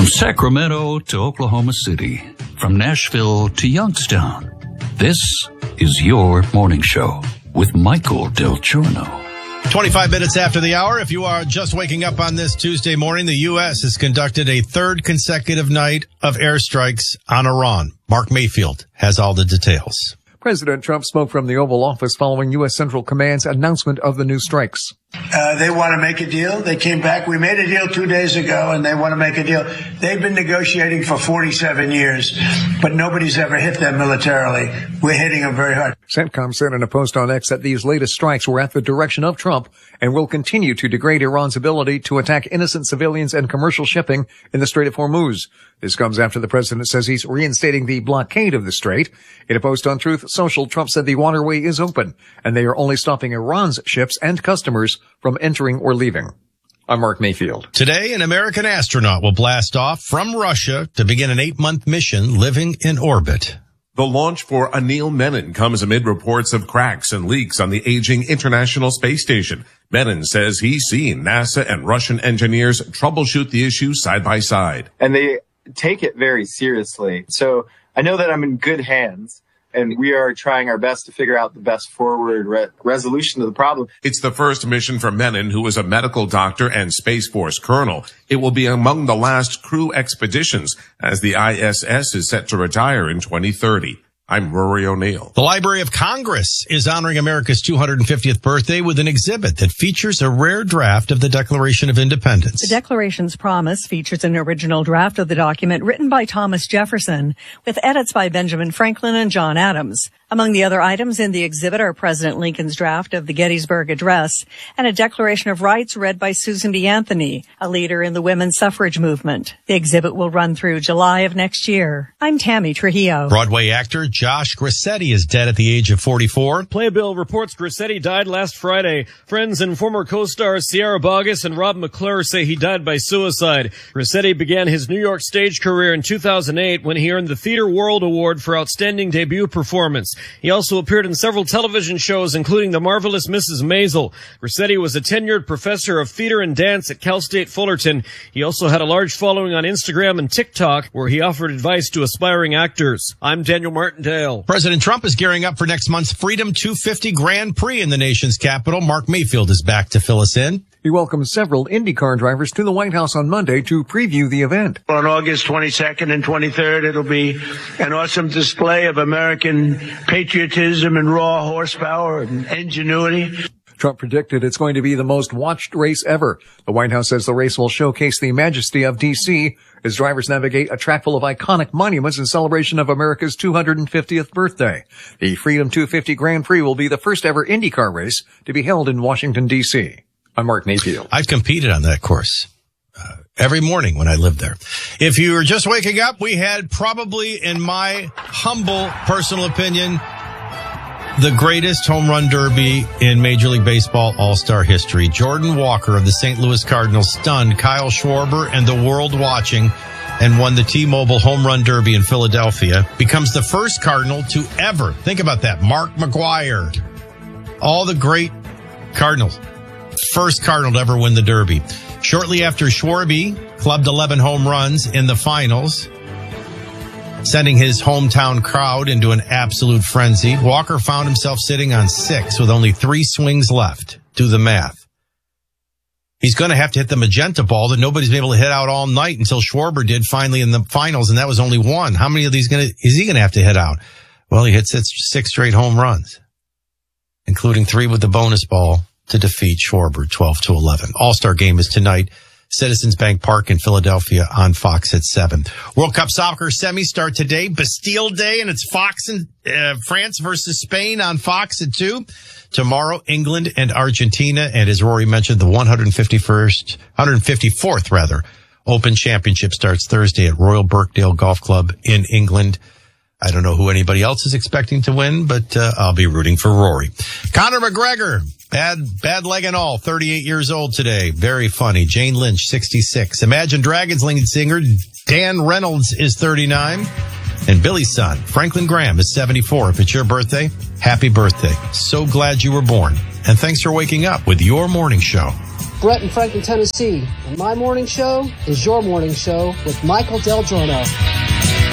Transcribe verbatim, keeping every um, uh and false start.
From Sacramento to Oklahoma City, from Nashville to Youngstown, this is your morning show with Michael Del Giorno. twenty-five minutes after the hour, if you are just waking up on this Tuesday morning, the U S has conducted a third consecutive night of airstrikes on Iran. Mark Mayfield has all the details. President Trump spoke from the Oval Office following U S Central Command's announcement of the new strikes. Uh, they want to make a deal. They came back. We made a deal two days ago, and they want to make a deal. They've been negotiating for forty-seven years, but nobody's ever hit them militarily. We're hitting them very hard. CENTCOM said in a post on X that these latest strikes were at the direction of Trump and will continue to degrade Iran's ability to attack innocent civilians and commercial shipping in the Strait of Hormuz. This comes after the president says he's reinstating the blockade of the strait. In a post on Truth Social, Trump said the waterway is open, and they are only stopping Iran's ships and customers from entering or leaving. I'm Mark Mayfield. Today, an American astronaut will blast off from Russia to begin an eight-month mission living in orbit. The launch for Anil Menon comes amid reports of cracks and leaks on the aging International Space Station. Menon says he's seen NASA and Russian engineers troubleshoot the issue side by side. And they take it very seriously. So I know that I'm in good hands, and we are trying our best to figure out the best forward re- resolution to the problem. It's the first mission for Menon, who is a medical doctor and Space Force colonel. It will be among the last crew expeditions, as the I S S is set to retire in twenty thirty. I'm Rory O'Neill. The Library of Congress is honoring America's two hundred fiftieth birthday with an exhibit that features a rare draft of the Declaration of Independence. The Declaration's promise features an original draft of the document written by Thomas Jefferson, with edits by Benjamin Franklin and John Adams. Among the other items in the exhibit are President Lincoln's draft of the Gettysburg Address and a Declaration of Rights read by Susan B. Anthony, a leader in the women's suffrage movement. The exhibit will run through July of next year. I'm Tammy Trujillo. Broadway actor Josh Grassetti is dead at the age of forty-four. Playbill reports Grassetti died last Friday. Friends and former co-stars Sierra Boggess and Rob McClure say he died by suicide. Grassetti began his New York stage career in two thousand eight when he earned the Theater World Award for Outstanding Debut Performance. He also appeared in several television shows, including The Marvelous Missus Maisel. Grassetti was a tenured professor of theater and dance at Cal State Fullerton. He also had a large following on Instagram and TikTok, where he offered advice to aspiring actors. I'm Daniel Martindale. President Trump is gearing up for next month's Freedom two fifty Grand Prix in the nation's capital. Mark Mayfield is back to fill us in. He welcomed several IndyCar drivers to the White House on Monday to preview the event. On August twenty-second and twenty-third, it'll be an awesome display of American patriotism and raw horsepower and ingenuity. Trump predicted it's going to be the most watched race ever. The White House says the race will showcase the majesty of D C as drivers navigate a track full of iconic monuments in celebration of America's two hundred fiftieth birthday. The Freedom two fifty Grand Prix will be the first ever IndyCar race to be held in Washington, D C I'm Mark Mayfield. I've competed on that course uh, every morning when I lived there. If you were just waking up, we had probably, in my humble personal opinion, the greatest home run derby in Major League Baseball All-Star history. Jordan Walker of the Saint Louis Cardinals stunned Kyle Schwarber and the world watching and won the T-Mobile Home Run Derby in Philadelphia. Becomes the first Cardinal to ever, think about that, Mark McGwire, all the great Cardinals. First Cardinal to ever win the Derby. Shortly after Schwarber clubbed eleven home runs in the finals, sending his hometown crowd into an absolute frenzy, Walker found himself sitting on six with only three swings left. Do the math. He's going to have to hit the magenta ball that nobody's been able to hit out all night until Schwarber did finally in the finals, and that was only one. How many of these gonna, is he going to have to hit out? Well, he hit six, six straight home runs, including three with the bonus ball to defeat Schwarber twelve to eleven. All-Star game is tonight. Citizens Bank Park in Philadelphia on Fox at seven. World Cup soccer semis start today. Bastille Day, and it's Fox and uh, France versus Spain on Fox at two. Tomorrow, England and Argentina. And as Rory mentioned, the one hundred fifty-first, one hundred fifty-fourth rather, Open Championship starts Thursday at Royal Birkdale Golf Club in England. I don't know who anybody else is expecting to win, but uh, I'll be rooting for Rory. Conor McGregor, bad bad leg and all, thirty-eight years old today. Very funny. Jane Lynch, sixty-six. Imagine Dragons lead singer Dan Reynolds is thirty-nine. And Billy's son, Franklin Graham, is seventy-four. If it's your birthday, happy birthday. So glad you were born. And thanks for waking up with your morning show. Brett in Franklin, Tennessee, and my morning show is your morning show with Michael Del Giorno.